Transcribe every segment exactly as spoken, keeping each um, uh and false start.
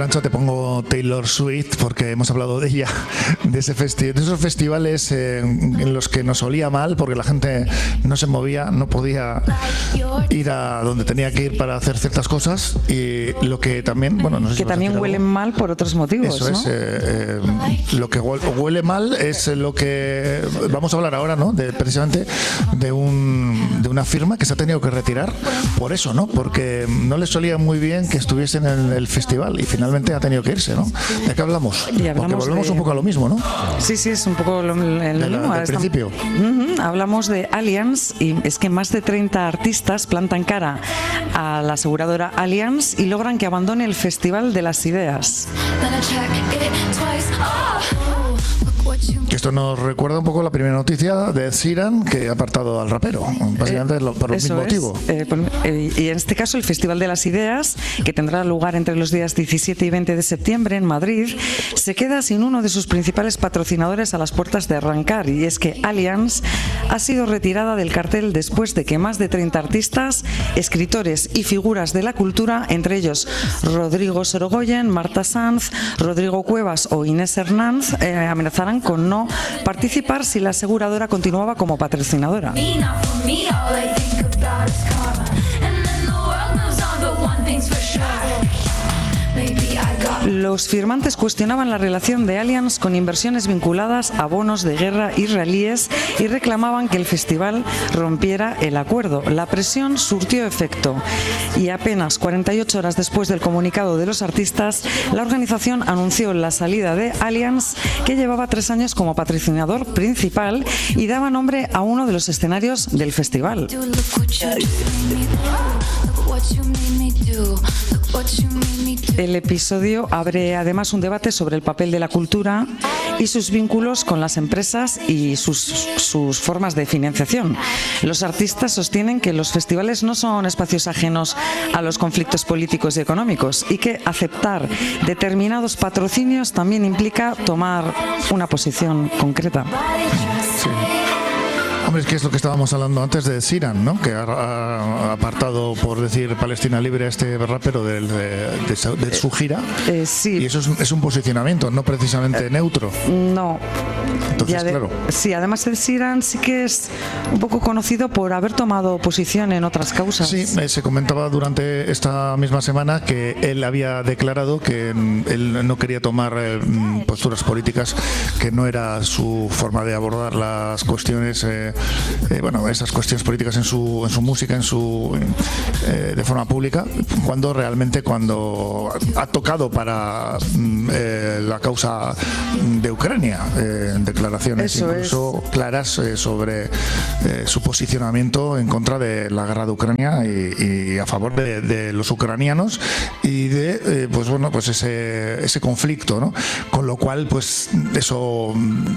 Arantxa, te pongo Taylor Swift porque hemos hablado de ella, de ese festi- de esos festivales eh, en los que nos olía mal porque la gente no se movía, no podía ir a donde tenía que ir para hacer ciertas cosas, y lo que también, bueno, no sé si que también huelen mal por otros motivos. Eso, ¿no? es, eh, eh, lo que huele, huele mal es lo que vamos a hablar ahora, ¿no? De, precisamente de un de una firma que se ha tenido que retirar por eso, ¿no? Porque no les solía muy bien que estuviesen en el festival y finalmente ha tenido que irse, ¿no? ¿De qué hablamos? Y hablamos Porque volvemos de... un poco a lo mismo, ¿no? Sí, sí, es un poco lo, lo de la, mismo. Del principio. Uh-huh. Hablamos de Allianz, y es que más de treinta artistas plantan cara a la aseguradora Allianz y logran que abandone el Festival de las Ideas. Que esto nos recuerda un poco la primera noticia de Ed Sheeran, que ha apartado al rapero, básicamente eh, por el mismo es. motivo. Eh, por, eh, y en este caso el Festival de las Ideas, que tendrá lugar entre los días diecisiete y veinte de septiembre en Madrid, se queda sin uno de sus principales patrocinadores a las puertas de arrancar, y es que Allianz ha sido retirada del cartel después de que más de treinta artistas, escritores y figuras de la cultura, entre ellos Rodrigo Sorogoyen, Marta Sanz, Rodrigo Cuevas o Inés Hernández, eh, amenazaran con no participar si la aseguradora continuaba como patrocinadora. Los firmantes cuestionaban la relación de Allianz con inversiones vinculadas a bonos de guerra israelíes y reclamaban que el festival rompiera el acuerdo. La presión surtió efecto y apenas cuarenta y ocho horas después del comunicado de los artistas, la organización anunció la salida de Allianz, que llevaba tres años como patrocinador principal y daba nombre a uno de los escenarios del festival. El episodio abre además un debate sobre el papel de la cultura y sus vínculos con las empresas y sus, sus formas de financiación. Los artistas sostienen que los festivales no son espacios ajenos a los conflictos políticos y económicos, y que aceptar determinados patrocinios también implica tomar una posición concreta. Sí. Hombre, es que es lo que estábamos hablando antes de Sheeran, ¿no? Que ha, ha apartado, por decir, Palestina Libre a este rapero de, de, de, de su gira. Eh, sí. Y eso es, es un posicionamiento, no precisamente eh, neutro. No. Entonces, de, claro. Sí, además el Sheeran sí que es un poco conocido por haber tomado posición en otras causas. Sí, eh, se comentaba durante esta misma semana que él había declarado que mm, él no quería tomar eh, posturas políticas, que no era su forma de abordar las cuestiones. Eh, Eh, bueno, esas cuestiones políticas en su en su música, en su eh, de forma pública, cuando realmente cuando ha tocado para eh, la causa de Ucrania, eh, declaraciones Eso incluso es. claras eh, sobre eh, su posicionamiento en contra de la guerra de Ucrania y, y a favor de, de los ucranianos y de eh, pues bueno pues ese ese conflicto, ¿no? Con lo cual pues eso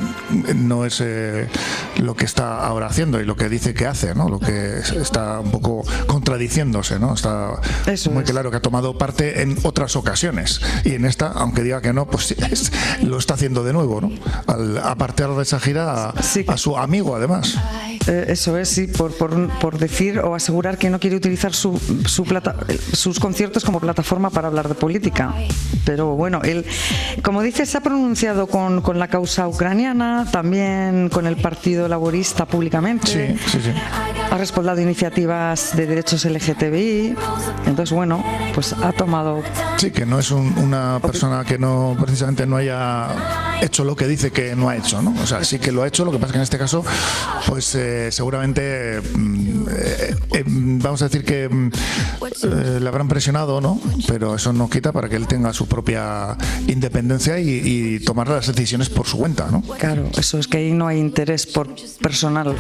no es eh, lo que está ahora haciendo y lo que dice que hace, ¿no? Lo que está un poco contradiciéndose, ¿no? Está Eso muy es. claro que ha tomado parte en otras ocasiones, y en esta, aunque diga que no, pues es, lo está haciendo de nuevo, ¿no? Al apartar de esa gira a, sí. a su amigo, además. Eh, eso es, sí, por, por, por decir o asegurar que no quiere utilizar su, su plata, sus conciertos como plataforma para hablar de política. Pero bueno, él, como dices, se ha pronunciado con, con la causa ucraniana, también con el Partido Laborista públicamente. Sí, sí, sí. Ha respaldado iniciativas de derechos L G T B I. Entonces, bueno, pues ha tomado... Sí, que no es un, una persona que no precisamente no haya hecho lo que dice que no ha hecho, ¿no? O sea, sí que lo ha hecho, lo que pasa es que en este caso, pues eh, seguramente, eh, eh, vamos a decir que eh, le habrán presionado, ¿no? Pero eso no quita para que él tenga su propia independencia y, y tomar las decisiones por su cuenta, ¿no? Claro, eso es que ahí no hay interés por personal.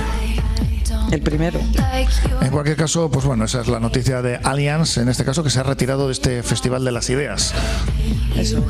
El primero. En cualquier caso, pues bueno, esa es la noticia de Allianz, en este caso, que se ha retirado de este Festival de las Ideas. Eso.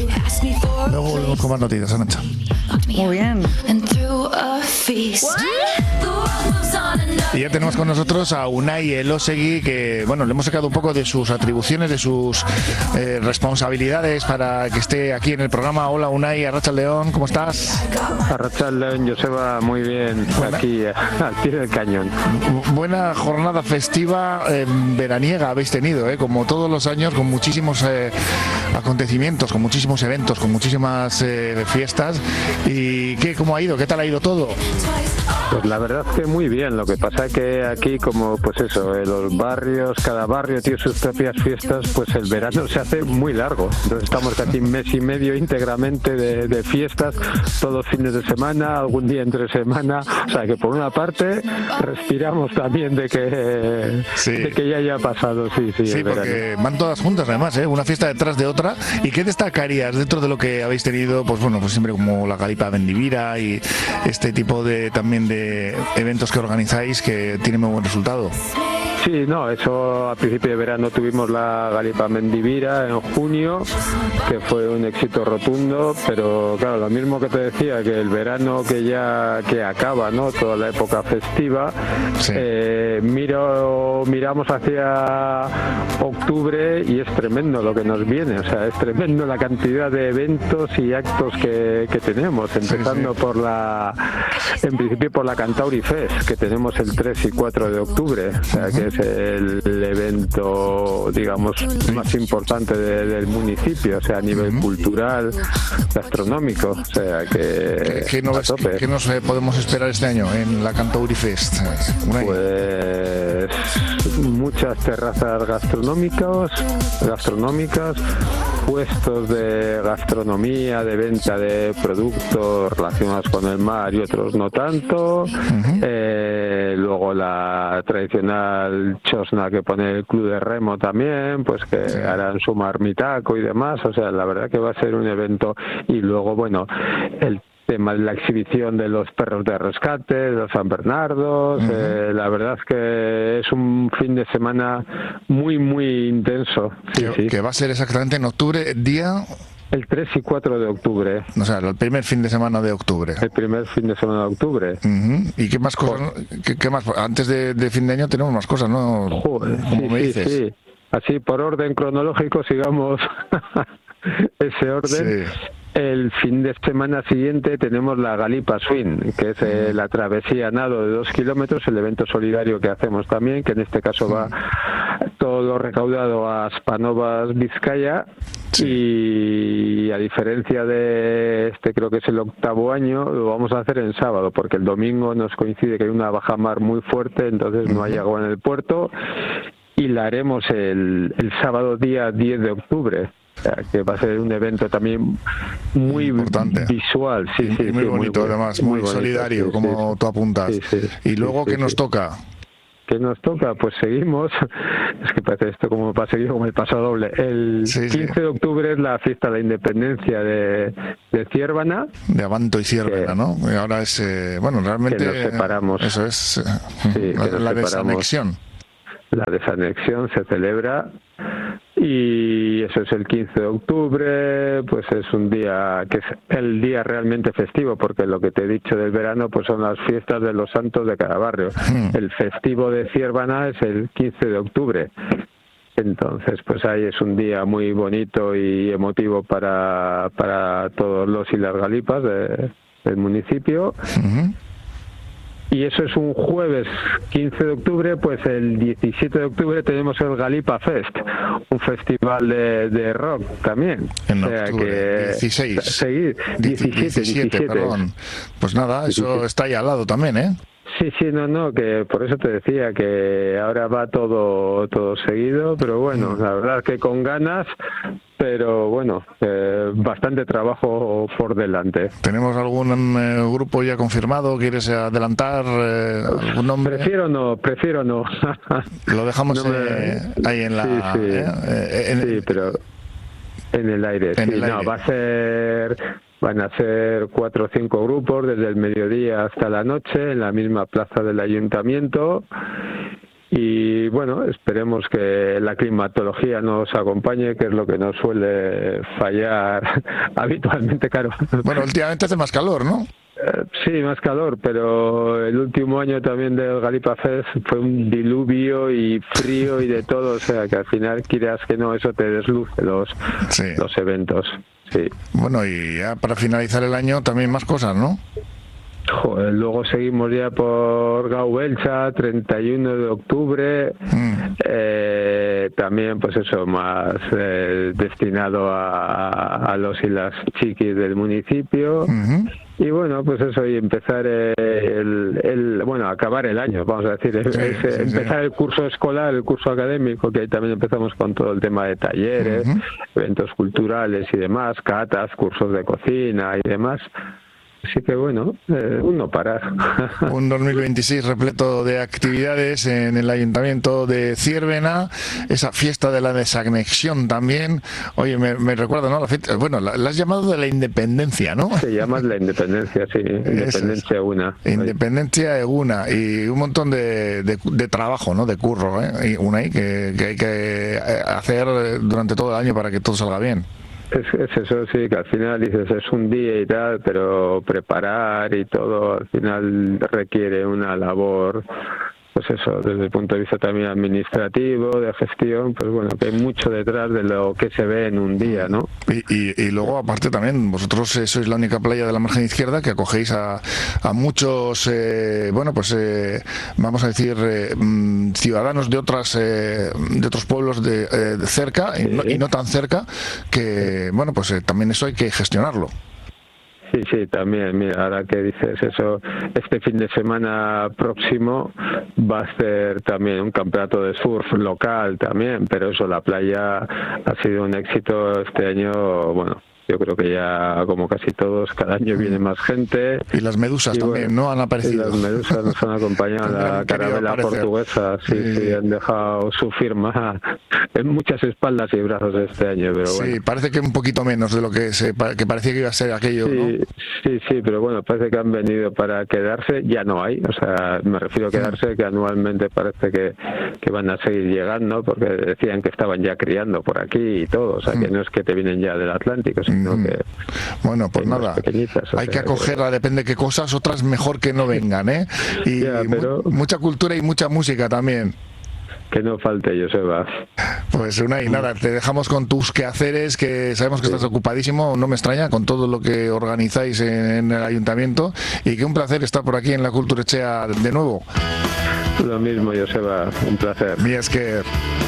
Luego volvemos con más noticias, Arantxa. Muy bien. Y ya tenemos con nosotros a Unai Elosegui, que bueno, le hemos sacado un poco de sus atribuciones, de sus eh, responsabilidades para que esté aquí en el programa. Hola Unai, Arratsaldeon, ¿cómo estás? Arratsaldeon, Joseba, muy bien, buena. Aquí al pie del cañón. Buena jornada festiva eh, veraniega habéis tenido, eh, como todos los años, con muchísimos eh, acontecimientos, con muchísimos eventos, con muchísimas eh, fiestas. ¿Y qué, cómo ha ido? ¿Qué tal ha ido todo? Pues la verdad es que muy bien, lo que pasa es que aquí como pues eso, en los barrios, cada barrio tiene sus propias fiestas, pues el verano se hace muy largo, entonces estamos casi un mes y medio íntegramente de, de fiestas, todos los fines de semana, algún día entre semana, o sea que por una parte respiramos también de que, sí. de que ya haya pasado, sí, sí, sí, el porque verano. Van todas juntas además, ¿eh? Una fiesta detrás de otra. ¿Y qué destacarías dentro de lo que habéis tenido? Pues bueno, pues siempre como la Galipa Mendivira y este tipo de también de eventos que organizáis que tienen muy buen resultado. Sí, no, eso a principio de verano tuvimos la Galipa Mendivira en junio, que fue un éxito rotundo, pero claro, lo mismo que te decía, que el verano que ya que acaba, ¿no? Toda la época festiva, sí. eh, miro, miramos hacia octubre y es tremendo lo que nos viene, o sea, es tremendo la cantidad de eventos y actos que, que tenemos, empezando sí, sí. por la, en principio por la Cantauri Fest, que tenemos el tres y cuatro de octubre, o sea, que es el evento, digamos, más importante de, del municipio, o sea, a nivel uh-huh. cultural, gastronómico, o sea, que... ¿Qué, qué, no ves, ¿Qué nos eh, podemos esperar este año en la Cantauri Fest? Pues muchas terrazas gastronómicas, gastronómicas, puestos de gastronomía, de venta de productos relacionados con el mar y otros no tanto, uh-huh. eh, luego la tradicional chosna que pone el Club de Remo también, pues que sí. harán su marmitaco y demás, o sea, la verdad que va a ser un evento. Y luego, bueno, el tema de la exhibición de los perros de rescate, de los San Bernardos, uh-huh. eh, la verdad es que es un fin de semana muy, muy intenso. Sí, que, sí. que va a ser exactamente en octubre, día... El tres y cuatro de octubre. O sea, el primer fin de semana de octubre. El primer fin de semana de octubre. Uh-huh. ¿Y qué más cosas? ¿Qué, qué más? Antes de, de fin de año tenemos más cosas, ¿no? Joder, Como sí, me sí, dices. Sí. Así, por orden cronológico, sigamos ese orden. Sí. El fin de semana siguiente tenemos la Galipa Swing, que es eh, la travesía nado de dos kilómetros, el evento solidario que hacemos también, que en este caso va todo lo recaudado a Spanovas Vizcaya. Sí. Y a diferencia de este, creo que es el octavo año, lo vamos a hacer en sábado, porque el domingo nos coincide que hay una bajamar muy fuerte, entonces no hay agua en el puerto, y la haremos el, el sábado día diez de octubre. O sea, que va a ser un evento también muy importante, visual, sí, y, sí, y muy sí, bonito, muy además, muy, muy bonito, solidario, sí, como sí, tú apuntas. Sí, sí, y luego, sí, ¿qué sí, nos sí. toca? ¿Qué nos toca? Pues seguimos. Es que parece esto como va a seguir como el paso doble. El sí, quince sí. de octubre es la fiesta de la independencia de, de Ciérvana. De Abanto y Ciérvana, ¿no? Y ahora es, eh, bueno, realmente... Que nos separamos. Eso es eh, sí, la, la desanexión. La desanexión se celebra y eso es el quince de octubre, pues es un día que es el día realmente festivo, porque lo que te he dicho del verano pues son las fiestas de los santos de cada barrio. Mm. El festivo de Ciérvana es el quince de octubre. Entonces, pues ahí es un día muy bonito y emotivo para, para todos los y las galipas de, del municipio. Mm-hmm. Y eso es un jueves quince de octubre, pues el diecisiete de octubre tenemos el Galipa Fest, un festival de, de rock también. En o sea octubre, que dieciséis. Seguir, diecisiete, diecisiete, perdón. Pues nada, eso diecisiete. Está ahí al lado también, ¿eh? Sí, sí, no, no, que por eso te decía que ahora va todo todo seguido, pero bueno, la verdad que con ganas, pero bueno, eh, bastante trabajo por delante. ¿Tenemos algún eh, grupo ya confirmado? ¿Quieres adelantar eh, algún nombre? Prefiero no, prefiero no. Lo dejamos no me... eh, ahí en la... Sí, sí, eh, eh, en... sí, pero en el aire, en sí, el no, aire. va a ser... Van a ser cuatro o cinco grupos desde el mediodía hasta la noche en la misma plaza del ayuntamiento y bueno, esperemos que la climatología nos acompañe, que es lo que nos suele fallar habitualmente, claro. Bueno, últimamente hace más calor, ¿no? Eh, sí, más calor, pero el último año también del Galipa Fest fue un diluvio y frío y de todo, o sea que al final, quieras que no, eso te desluce los, sí. los eventos. Sí. Bueno, y ya para finalizar el año también más cosas, ¿no? Joder, luego seguimos ya por Gau Belcha, treinta y uno de octubre, mm. eh, también pues eso, más eh, destinado a, a los y las chiquis del municipio. Uh-huh. Y bueno, pues eso, y empezar el, el, bueno, acabar el año, vamos a decir, sí, es, sí, empezar sí. el curso escolar, el curso académico, que ahí también empezamos con todo el tema de talleres, uh-huh. eventos culturales y demás, catas, cursos de cocina y demás. Así que bueno, eh, un no parar. Un dos mil veintiséis repleto de actividades en el Ayuntamiento de Ziérbena, esa fiesta de la desanexión también. Oye, me, me recuerda, ¿no? La fiesta, bueno, la, la has llamado de la independencia, ¿no? Se llama la independencia, sí, independencia Eguna. Independencia Eguna, y un montón de, de, de trabajo, ¿no? De curro, ¿eh? Una ahí que, que hay que hacer durante todo el año para que todo salga bien. Es, es eso, sí, que al final dices es un día y tal, pero preparar y todo al final requiere una labor, pues eso, desde el punto de vista también administrativo, de gestión, pues bueno, que hay mucho detrás de lo que se ve en un día, ¿no? Y, y, y luego, aparte también, vosotros eh, sois la única playa de la margen izquierda que acogéis a, a muchos, eh, bueno, pues eh, vamos a decir, eh, ciudadanos de otras eh, de otros pueblos de, eh, de cerca, sí. y, no, y no tan cerca, que, bueno, pues eh, también eso hay que gestionarlo. Sí, sí, también, mira, ahora que dices eso, este fin de semana próximo va a ser también un campeonato de surf local también, pero eso, la playa ha sido un éxito este año, bueno, yo creo que ya como casi todos, cada año viene más gente. Y las medusas y también, bueno, ¿no? Han aparecido. Y las medusas nos han acompañado, la carabela portuguesa, sí, sí, sí, han dejado su firma en muchas espaldas y brazos este año, pero bueno. Sí, parece que un poquito menos de lo que se que parecía que iba a ser aquello, sí, ¿no? Sí, sí, pero bueno, parece que han venido para quedarse, ya no hay, o sea, me refiero a quedarse, que anualmente parece que, que van a seguir llegando, porque decían que estaban ya criando por aquí y todo, o sea, que no es que te vienen ya del Atlántico, sino que... Bueno, pues nada, hay que acogerla, depende de qué cosas, otras mejor que no vengan, ¿eh? Y ya, pero... mu- mucha cultura y mucha música también. Que no falte, Joseba. Pues una y nada, te dejamos con tus quehaceres, que sabemos que sí. estás ocupadísimo, no me extraña, con todo lo que organizáis en el ayuntamiento, y que un placer estar por aquí en la Kulturechea de nuevo. Lo mismo, Joseba, un placer. Mi esker.